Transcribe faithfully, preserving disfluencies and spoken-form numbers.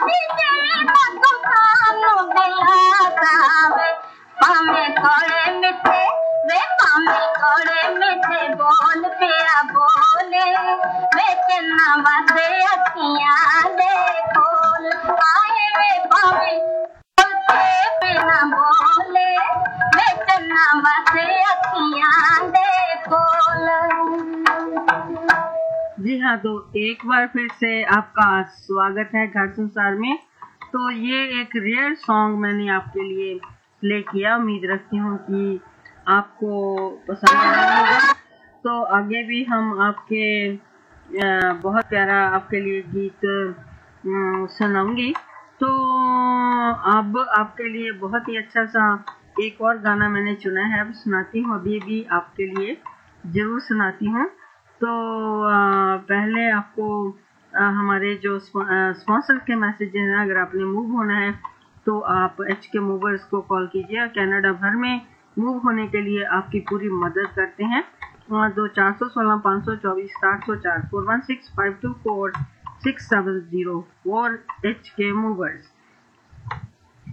पामे थोड़े मिठे वे पामे थोड़े मिठे बोल पिया बोले वे चन्ना वादे अखियां दे खोल आए वे पामे बोलते बिना बोले वे चन्ना वादे अखियां दे खोल। जी हाँ, तो एक बार फिर से आपका स्वागत है घर संसार में। तो ये एक रेयर सॉन्ग मैंने आपके लिए प्ले किया, उम्मीद रखती हूँ कि आपको पसंद आया होगा। तो आगे भी हम आपके बहुत प्यारा आपके लिए गीत सुनाऊंगी। तो अब आपके लिए बहुत ही अच्छा सा एक और गाना मैंने चुना है, अब सुनाती हूँ, अभी भी आपके लिए ज़रूर सुनाती हूँ। तो पहले आपको हमारे जो स्पॉन्सर के मैसेज हैं, अगर आपने मूव होना है तो आप एच के मूवर्स को कॉल कीजिए। कनाडा भर में मूव होने के लिए आपकी पूरी मदद करते हैं। दो चार सौ सोलह पाँच सौ चौबीस सात सौ चार four one six five to four six seven zero four H के मूवर्स।